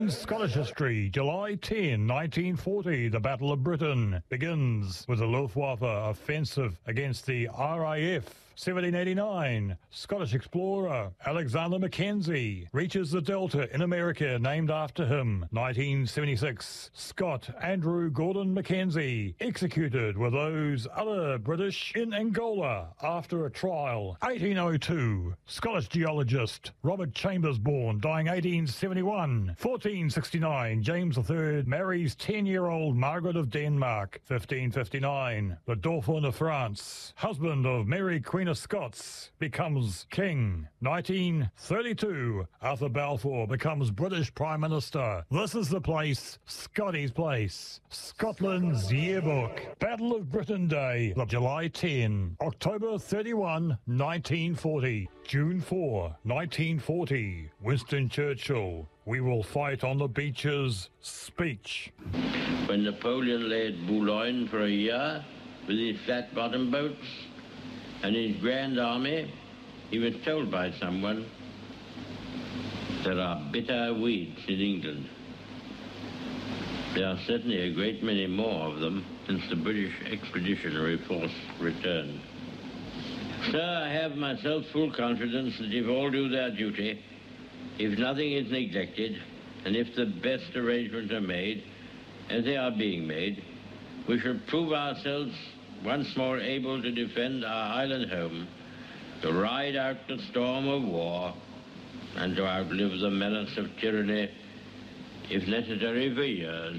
Scottish history, July 10, 1940, the Battle of Britain begins with the Luftwaffe offensive against the RAF. 1789, Scottish explorer Alexander Mackenzie reaches the Delta in America named after him. 1976, Scott Andrew Gordon Mackenzie executed with those other British in Angola after a trial. 1802, Scottish geologist Robert Chambers born, dying 1871. 1469, James III marries 10-year-old Margaret of Denmark. 1559, the Dauphin of France, husband of Mary Queen of Scots, becomes king. 1932, Arthur Balfour becomes British Prime Minister. This is the place, Scotty's place. Scotland's yearbook. Battle of Britain Day, July 10, October 31, 1940. June 4, 1940, Winston Churchill, "We will fight on the beaches" speech. When Napoleon lay at Boulogne for a year with his flat-bottom boats and his grand army, he was told by someone, "There are bitter weeds in England." There are certainly a great many more of them since the British Expeditionary Force returned. Sir, I have myself full confidence that if all do their duty, if nothing is neglected, and if the best arrangements are made, as they are being made, we shall prove ourselves once more able to defend our island home, to ride out the storm of war, and to outlive the menace of tyranny, if necessary for years,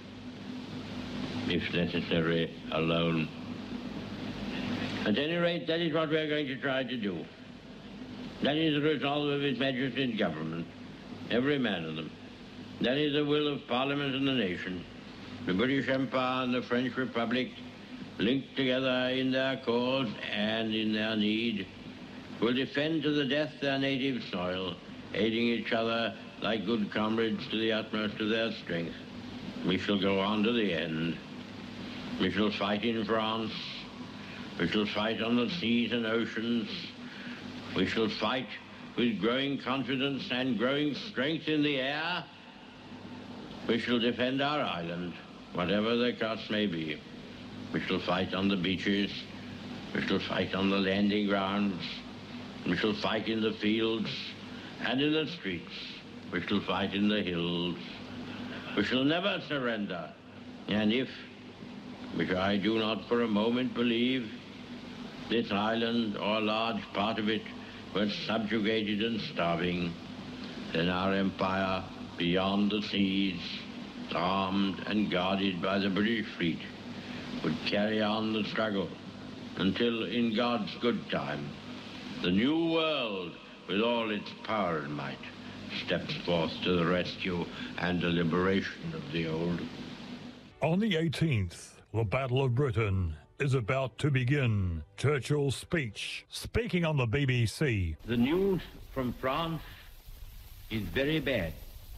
if necessary alone. At any rate, that is what we are going to try to do. That is the resolve of His Majesty's government, every man of them. That is the will of Parliament and the nation. The British Empire and the French Republic, linked together in their cause and in their need, will defend to the death their native soil, aiding each other like good comrades to the utmost of their strength. We shall go on to the end. We shall fight in France. We shall fight on the seas and oceans. We shall fight with growing confidence and growing strength in the air. We shall defend our island, whatever the cost may be. We shall fight on the beaches. We shall fight on the landing grounds. We shall fight in the fields and in the streets. We shall fight in the hills. We shall never surrender. And if, which I do not for a moment believe, this island, or a large part of it, was subjugated and starving, then our empire beyond the seas, armed and guarded by the British fleet, would carry on the struggle until, in God's good time, the new world, with all its power and might, steps forth to the rescue and the liberation of the old. On the 18th, the Battle of Britain is about to begin. Churchill's speech, speaking on the BBC. The news from France is very bad,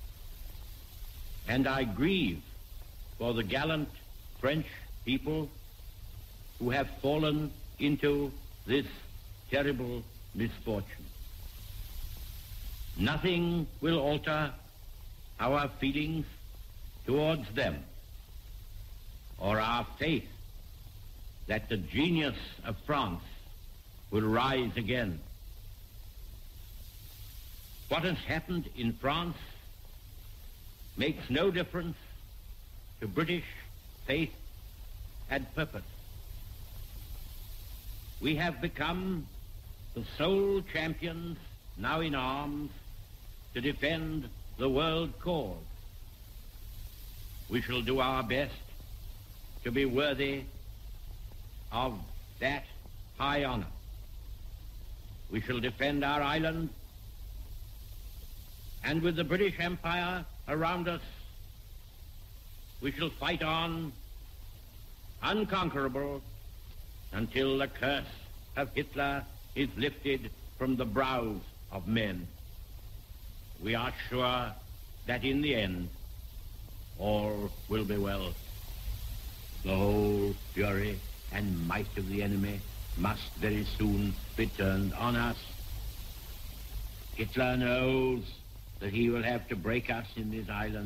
and I grieve for the gallant French people who have fallen into this terrible misfortune. Nothing will alter our feelings towards them or our faith that the genius of France will rise again. What has happened in France makes no difference to British faith and purpose. We have become the sole champions now in arms to defend the world cause. We shall do our best to be worthy of that high honor. We shall defend our island, and with the British Empire around us, we shall fight on, unconquerable, until the curse of Hitler is lifted from the brows of men. We are sure that in the end, all will be well. The whole fury and might of the enemy must very soon be turned on us. Hitler knows that he will have to break us in this island